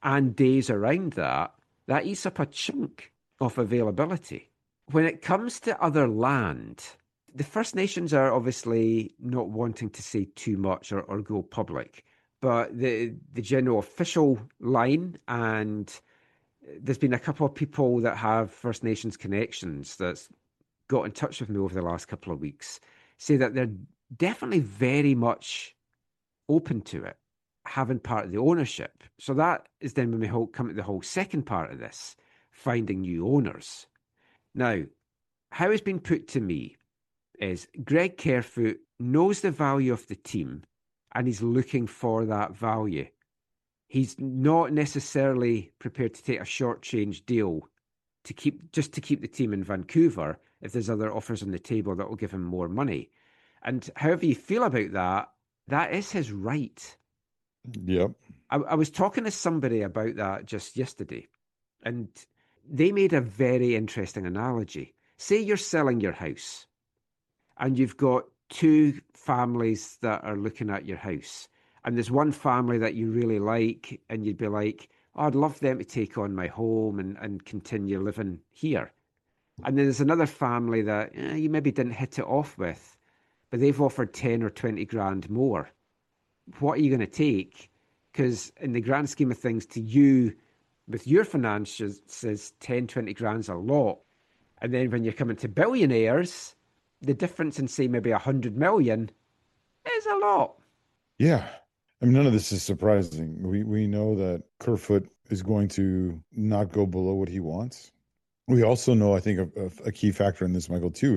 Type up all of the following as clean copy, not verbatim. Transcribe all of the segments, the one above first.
and days around that, that eats up a chunk of availability. When it comes to other land, the First Nations are obviously not wanting to say too much or go public, but the general official line, and there's been a couple of people that have First Nations connections that's got in touch with me over the last couple of weeks, say that they're definitely very much open to it, having part of the ownership. So that is then when we come to the whole second part of this, finding new owners. Now, how it's been put to me is Greg Kerfoot knows the value of the team and he's looking for that value. He's not necessarily prepared to take a short change deal to keep the team in Vancouver if there's other offers on the table that will give him more money. And however you feel about that, that is his right. Yep. I was talking to somebody about that just yesterday, and they made a very interesting analogy. Say you're selling your house, and you've got two families that are looking at your house, and there's one family that you really like, and you'd be like, oh, I'd love them to take on my home and continue living here. And then there's another family that you maybe didn't hit it off with, but they've offered 10 or 20 grand more. What are you going to take? Because in the grand scheme of things, to you, with your finances, says 10, 20 grand's a lot. And then when you're coming to billionaires, the difference in, say, maybe 100 million is a lot. Yeah. I mean, none of this is surprising. We know that Kerfoot is going to not go below what he wants. We also know, I think, a key factor in this, Michael, too,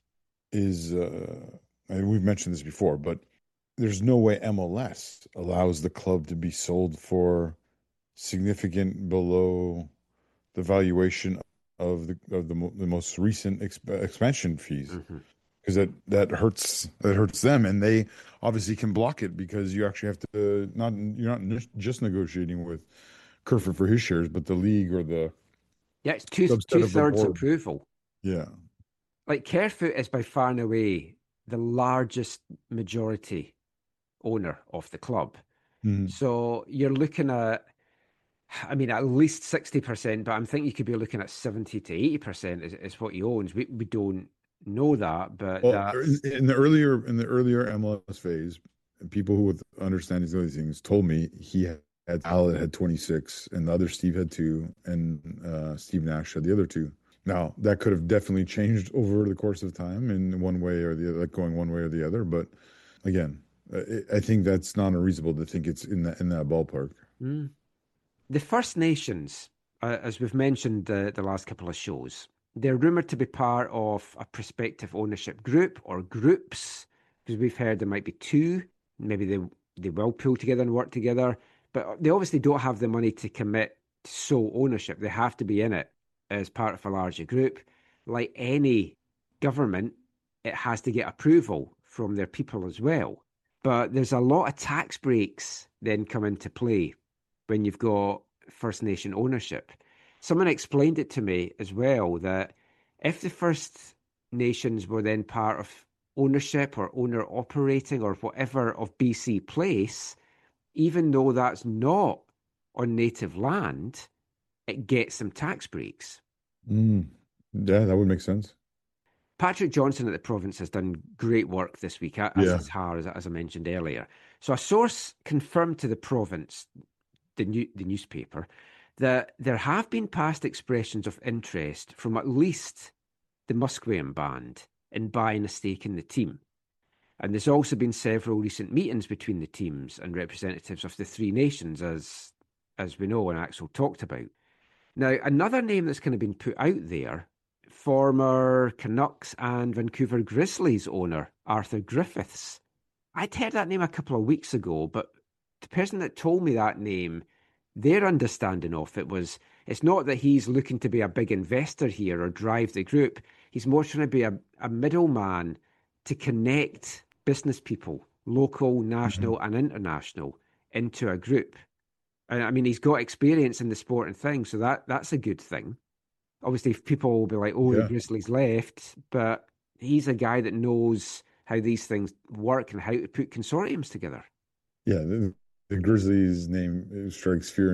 is and we've mentioned this before, but there's no way MLS allows the club to be sold for significant below the valuation of the most recent expansion fees. Mm-hmm. Because that hurts them, and they obviously can block it because you actually have to you're not just negotiating with Kerfoot for his shares, but the league or the Yeah, it's two subset of the two-thirds board. approval. Yeah. Like Kerfoot is by far and away the largest majority owner of the club. Mhm. So you're looking at, I mean, at least 60%, but I'm thinking you could be looking at 70 to 80% is what he owns. We don't know that, but Well, that's, in the earlier MLS phase, people who would understand these other things told me he had Al had 26, and the other Steve had two, and Steve Nash had the other two. Now, that could have definitely changed over the course of time in one way or the other, like going one way or the other. But again, I think that's not unreasonable to think it's in that ballpark. mm. The First Nations, as we've mentioned the last couple of shows, they're rumored to be part of a prospective ownership group or groups, because we've heard there might be two. Maybe they will pull together and work together, but they obviously don't have the money to commit to sole ownership. They have to be in it as part of a larger group. Like any government, it has to get approval from their people as well. But there's a lot of tax breaks then come into play when you've got First Nation ownership. Someone explained it to me as well that if the First Nations were then part of ownership or owner operating or whatever of BC Place, even though that's not on native land, it gets some tax breaks. Mm. Yeah, that would make sense. Patrick Johnson at the province has done great work this week, as Yeah. has Har, as I mentioned earlier. So a source confirmed to the province, the newspaper, that there have been past expressions of interest from at least the Musqueam band in buying a stake in the team. And there's also been several recent meetings between the teams and representatives of the three nations, as we know and Axel talked about. Now, another name that's kind of been put out there, former Canucks and Vancouver Grizzlies owner Arthur Griffiths. I'd heard that name a couple of weeks ago, but the person that told me that name, their understanding of it was it's not that he's looking to be a big investor here or drive the group. He's more trying to be a middleman to connect business people, local, Mhm. national, and international, into a group. And I mean, he's got experience in the sport and things, so that's a good thing. Obviously, people will be like, "Oh, the Yeah. Grizzlies left," but he's a guy that knows how these things work and how to put consortiums together. Yeah. The Grizzlies name strikes fear